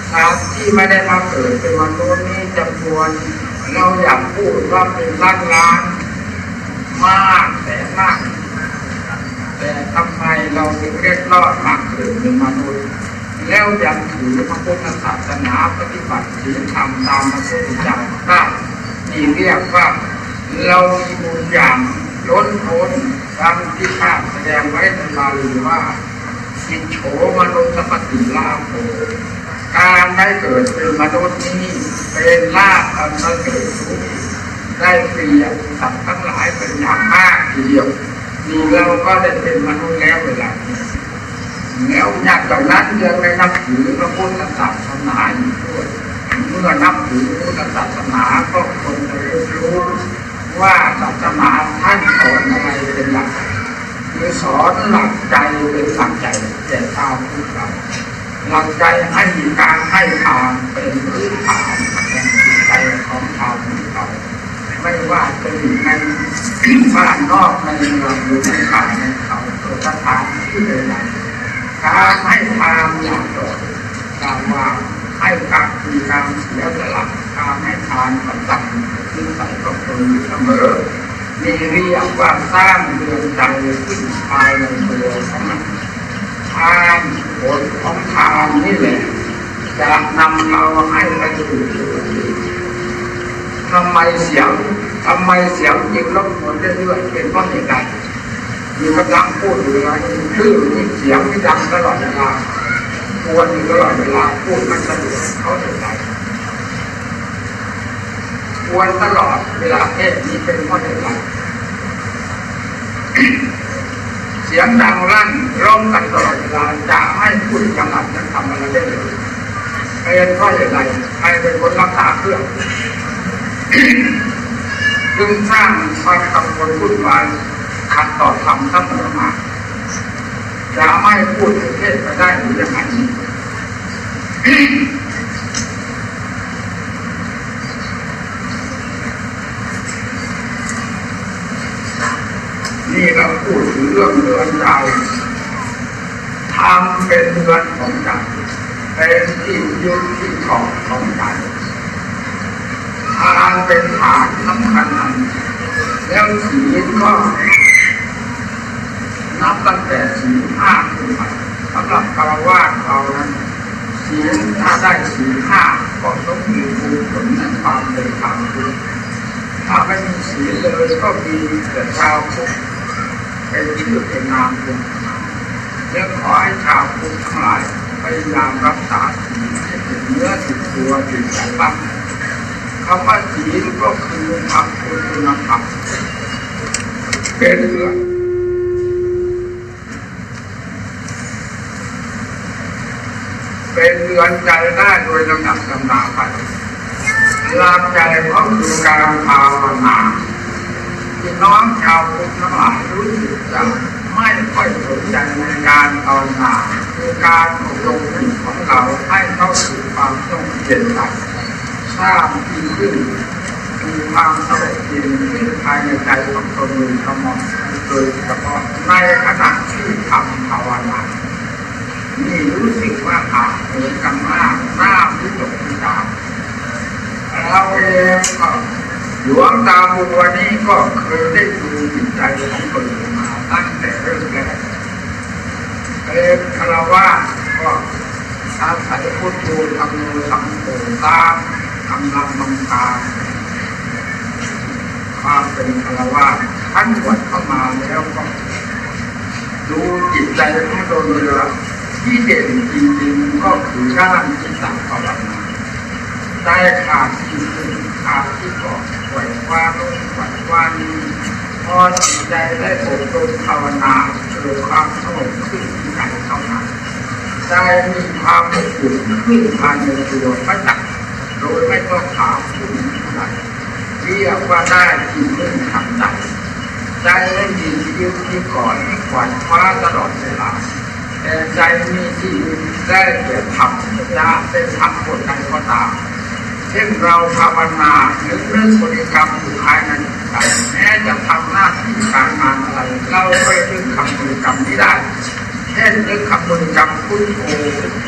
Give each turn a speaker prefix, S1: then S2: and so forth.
S1: การที่ไม่ได้มาเกิดเป็นมนุษย์นี้จำนวนเราอยากพูดว่าเป็นล้านมากแต่มากแต่ทำไมเราถึงเรียกรอดมาเกิดเป็นมนุษย์แล้วยังถือพระพุทธศาสนาปฏิบัติศีลธรรมตามพระพุทธเจ้าได้นี่เรียกว่าเรามีบุญอย่างล้นพ้นดังที่ข้าแสดงไว้ในบาลีว่าอิโฉมนุสปฏิลาโภการได้เกิดเป็นมนุษย์นี้เป็นลาภอันประเสริฐสูงได้เปรียบสัตว์ทั้งหลายเป็นอย่างมากทีเดียวนี่เราก็ได้เป็นมนุษย์แล้วเวลานี้แล้วจากนั้นยังได้นับถือพระพุทธศาสนาอยู่ด้วยเมื่อนับถือพระพุทธศาสนาก็ควรจะรู้ว่าศาสนาท่านสอนอะไรเป็นหลักคือสอนหลักใจเป็นหลักใจแก่ชาวพุทธเราหลักใจให้มีการให้ทานเป็นพื้นฐานแห่งจิตใจของชาวพุทธเราไม่ว่าจะอยู่ในบ้านนอกในเมืองหรือในป่าในเขาสถานที่ใดๆการให้ทานอย่างโดดการว่าให้กับมีการเสียสละการให้ทานประจำที่ใส่กับตนอยู่เสมอมีเรียกว่าสร้างเรือนใจขึ้นภายในตัวของมันทานผลของทานนี่แหละจะนำเราให้ไปสู่จุดนี้ทำไมเสียงยิงรบกวนเรื่อยๆเป็นเพราะเหตุใดมีกำลังพูดอยู่อะไรคลื่นมีเสียงที่ดังตลอดเวลาควรอยู่ตลอดเวลาพูดมันสะดวกเขาเหตุใดควรตลอดเวลาเทศนี้เป็นเพราะเหตุใดเสียงดังลั่นร้องกันตลอดเวลาจะให้พูดจังหวัดจะทำอะไรได้เลยเป็นเพราะเหตุใดใครเป็นคนรักษาเครื่องจึงสร้างความกังวลวุ่นวายขัดต่อธรรมเสมอมาจะไม่พูดถึงเทศไปได้หรือยังไงนี่เราพูดถึงเรื่องเรือนใจทำเป็นเรือนของใจเป็นที่ยึดที่เกาะของใจทานเป็นฐานสำคัญแล้วศีลก็นับตั้งแต่ศีลห้าขึ้นไปสำหรับฆราวาสเรานั้นศีลถ้าได้ศีลห้าก็ต้องมีบุญผลในความเป็นธรรมด้วยถ้าไม่มีศีลเลยก็มีแต่ชาวพุทธเป็นชื่อเป็นนามเพียงและขอให้ชาวพุทธทั้งหลายพยายามรักษาศีลให้ถึงเนื้อถึงตัวถึงใจบ้างคำว่าศีลก็คือธรรมคุณธรรมเป็นเรื่องเป็นเรือนใจได้โดยลำดับลำนาไปหลักใจก็คือการภาวนาที่น้องชาวพุทธทั้งหลายรู้สึกจะไม่ค่อยสนใจในการภาวนาคือการอบรมจิตของเราให้เข้าสู่ความสงบเย็นใจสร้างที่ขึ้นมีความสงบเย็นขึ้นภายในใจของตนเองทั้งหมดโดยเฉพาะในขณะที่ทำภาวนานี่รู้สึกว่าขาดเหมือนกันมากหน้าวิตกวิจารเราเองก็หลวงตาบัวนี้ก็เคยได้ดูจิตใจของตนเองมาตั้งแต่เริ่มแรกเป็นฆราวาสก็อาศัยพุทโธธรรมโมสังโฆตามกำลังบังคับความเป็นฆราวาสท่านบวชเข้ามาแล้วก็ดูจิตใจของตนเองที่เด่นจริงๆก็คือด้านจิตตภาวนาได้ขาดที่ขึ้นขาดที่ก่อนปล่อยวางลงปล่อยวางพอจิตใจได้อบรมภาวนาเกิดความสงบขึ้นที่ใจเท่านั้นใจมีความอบอุ่นขึ้นภายในตัวประจักษ์โดยไม่ต้องถามผู้ใดเรียกว่าได้ที่พึ่งทางใจใจไม่มีที่ยึดที่ก่อนที่ขวานคว้าตลอดเวลาแต่ใจมีที่ได้เกิดธรรมจะเป็นธรรมบทใดก็ตามเช่นเราภาวนาหรือเรื่องบริกรรมอยู่ภายในใจแม้จะทำหน้าที่การงานอะไรเราก็ยึดคำบริกรรมนี้ได้เช่นยึดคำบริกรรมพุทโธ